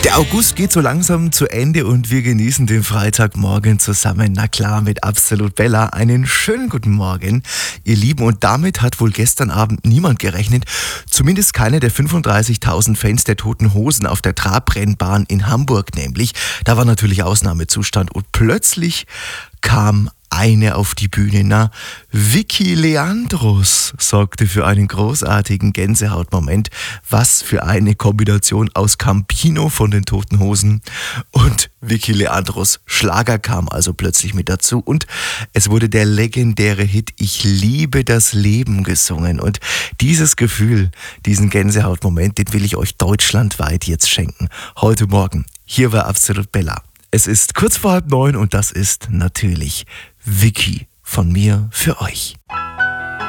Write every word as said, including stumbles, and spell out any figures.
Der August geht so langsam zu Ende und wir genießen den Freitagmorgen zusammen. Na klar, mit Absolut Bella. Einen schönen guten Morgen, ihr Lieben. Und damit hat wohl gestern Abend niemand gerechnet. Zumindest keine der fünfunddreißigtausend Fans der Toten Hosen auf der Trabrennbahn in Hamburg nämlich. Da war natürlich Ausnahmezustand und plötzlich kam eine auf die Bühne. Na, Vicky Leandros sorgte für einen großartigen Gänsehautmoment. Was für eine Kombination aus Campino von den Toten Hosen und Vicky Leandros. Schlager kam also plötzlich mit dazu und es wurde der legendäre Hit Ich liebe das Leben gesungen. Und dieses Gefühl, diesen Gänsehautmoment, den will ich euch deutschlandweit jetzt schenken. Heute Morgen, hier war Absolut Bella. Es ist kurz vor halb neun und das ist natürlich Vicky von mir für euch.